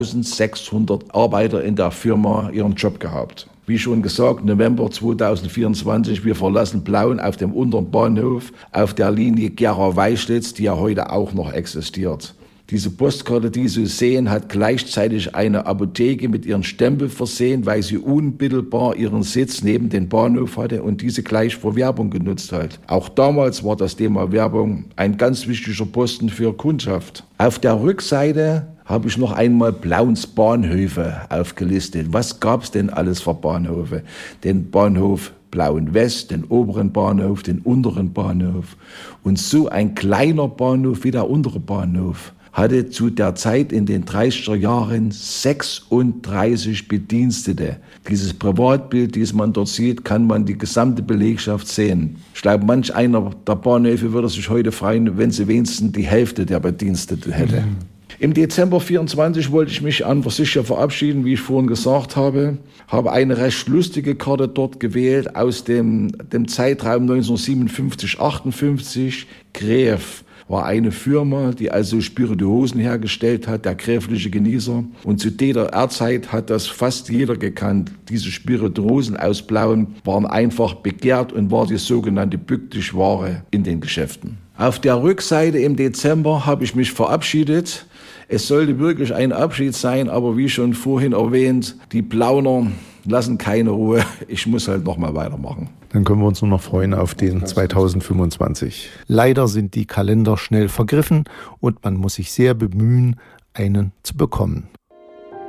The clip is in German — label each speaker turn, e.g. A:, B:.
A: 1600 Arbeiter in der Firma ihren Job gehabt. Wie schon gesagt, November 2024, wir verlassen Plauen auf dem unteren Bahnhof auf der Linie Gera-Weischlitz, die ja heute auch noch existiert. Diese Postkarte, die Sie sehen, hat gleichzeitig eine Apotheke mit ihren Stempel versehen, weil sie unmittelbar ihren Sitz neben dem Bahnhof hatte und diese gleich für Werbung genutzt hat. Auch damals war das Thema Werbung ein ganz wichtiger Posten für Kundschaft. Auf der Rückseite habe ich noch einmal Plauens Bahnhöfe aufgelistet. Was gab es denn alles für Bahnhöfe? Den Bahnhof Plauen West, den oberen Bahnhof, den unteren Bahnhof. Und so ein kleiner Bahnhof wie der untere Bahnhof hatte zu der Zeit in den 30er Jahren 36 Bedienstete. Dieses Privatbild, das man dort sieht, kann man die gesamte Belegschaft sehen. Ich glaube, manch einer der Bahnhöfe würde sich heute freuen, wenn sie wenigstens die Hälfte der Bedienstete hätte. Im Dezember 24 wollte ich mich an sich verabschieden, wie ich vorhin gesagt habe. Habe eine recht lustige Karte dort gewählt aus dem Zeitraum 1957-58. Gräf war eine Firma, die also Spirituosen hergestellt hat, der gräfliche Genießer. Und zu der Zeit hat das fast jeder gekannt. Diese Spirituosen aus Plauen waren einfach begehrt und war die sogenannte Bücktischware in den Geschäften. Auf der Rückseite im Dezember habe ich mich verabschiedet. Es sollte wirklich ein Abschied sein, aber wie schon vorhin erwähnt, die Plauner lassen keine Ruhe. Ich muss halt noch mal weitermachen.
B: Dann können wir uns nur noch freuen auf den 2025. Leider sind die Kalender schnell vergriffen und man muss sich sehr bemühen, einen zu bekommen.